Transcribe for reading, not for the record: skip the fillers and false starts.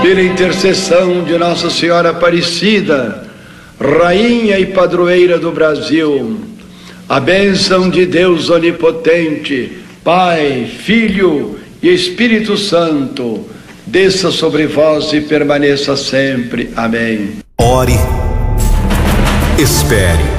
Pela intercessão de Nossa Senhora Aparecida, Rainha e Padroeira do Brasil, a bênção de Deus Onipotente, Pai, Filho e Espírito Santo, desça sobre vós e permaneça sempre. Amém. Ore, espere.